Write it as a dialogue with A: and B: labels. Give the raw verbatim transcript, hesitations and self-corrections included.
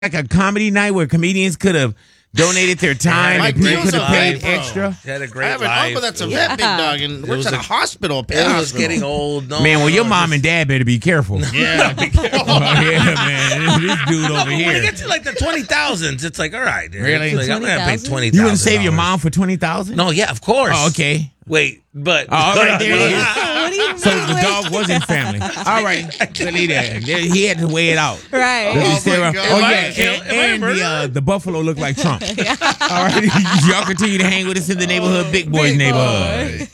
A: like a comedy night where comedians could have donated their time
B: Mike
A: and people
B: Mills
A: could have
B: alive,
A: paid
B: bro.
A: extra?
C: She had a
B: I
C: great
B: have an
C: life.
B: uncle that's a
C: Yeah.
B: vet, big dog, and works
C: was
B: at a,
C: a-
B: hospital. Pet
C: It was
B: hospital.
C: getting old. No,
A: Man, well,
C: no,
A: your
C: no,
A: mom
C: just-
A: and dad better be careful.
B: Yeah.
A: Oh, yeah, man. This dude
C: No,
A: over
C: but when
A: here.
C: you get to like the twenty thousands, it's like, all right. dude.
A: Really?
C: It's like, I'm going to pay
D: twenty thousand?
C: twenty thousand.
A: You wouldn't save your mom for twenty thousand?
C: No, yeah, of course.
A: Oh, okay.
C: Wait, but.
A: Oh, all right, there it is.
D: What do you
A: So
D: mean?
A: the dog wasn't family. All right. So leave that. There- He had to weigh it out.
D: Right.
A: Does he
B: Oh,
A: stay
B: my
A: around?
B: God.
A: Oh,
C: Am I
A: yeah.
C: a kill-
A: And,
C: am I a
A: and the,
C: murderer?
A: uh, the buffalo looked like Trump. All right. Y'all continue to hang with us in the neighborhood, Big Boys
D: Big
A: neighborhood.
D: Boy.